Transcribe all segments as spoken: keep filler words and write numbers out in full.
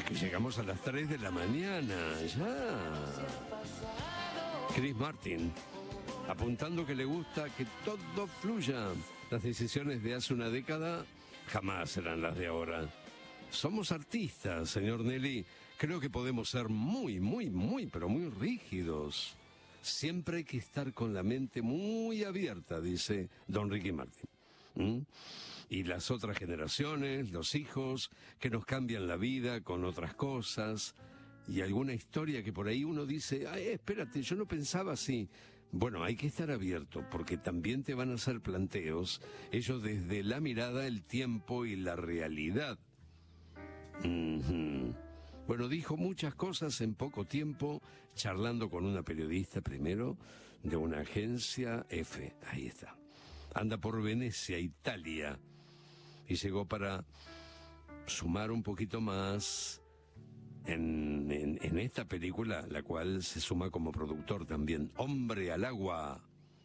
Que llegamos a las tres de la mañana, ya. Chris Martin, apuntando que le gusta que todo fluya. Las decisiones de hace una década jamás serán las de ahora. Somos artistas, señor Nelly. Creo que podemos ser muy, muy, muy, pero muy rígidos. Siempre hay que estar con la mente muy abierta, dice don Ricky Martin. ¿Mm? Y las otras generaciones, los hijos, que nos cambian la vida con otras cosas, y alguna historia que por ahí uno dice, ay, espérate, yo no pensaba así. Bueno, hay que estar abierto, porque también te van a hacer planteos, ellos desde la mirada, el tiempo y la realidad. Mm-hmm. Bueno, dijo muchas cosas en poco tiempo, charlando con una periodista primero, de una agencia F, ahí está. Anda por Venecia, Italia, y llegó para sumar un poquito más en, en, en esta película, la cual se suma como productor también, Hombre al Agua,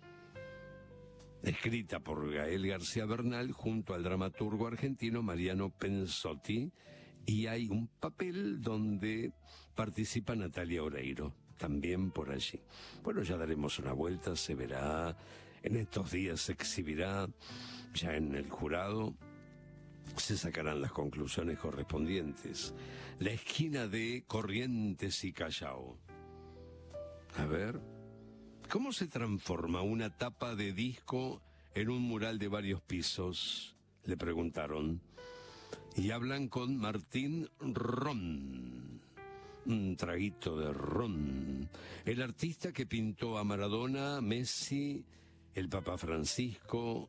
escrita por Gael García Bernal junto al dramaturgo argentino Mariano Pensotti, y hay un papel donde participa Natalia Oreiro, también por allí. Bueno, ya daremos una vuelta, se verá. En estos días se exhibirá, ya en el jurado se sacarán las conclusiones correspondientes. La esquina de Corrientes y Callao. A ver, ¿cómo se transforma una tapa de disco en un mural de varios pisos? Le preguntaron. Y hablan con Martín Ron. Un traguito de ron. El artista que pintó a Maradona, Messi, el Papa Francisco,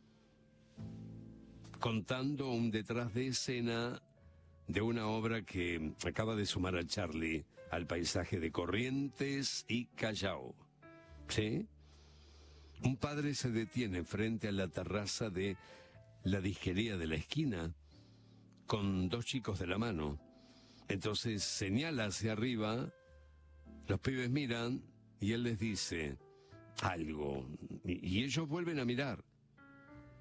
contando un detrás de escena de una obra que acaba de sumar a Charlie al paisaje de Corrientes y Callao. ¿Sí? Un padre se detiene frente a la terraza de la disquería de la esquina con dos chicos de la mano. Entonces señala hacia arriba, los pibes miran y él les dice algo, y, y ellos vuelven a mirar.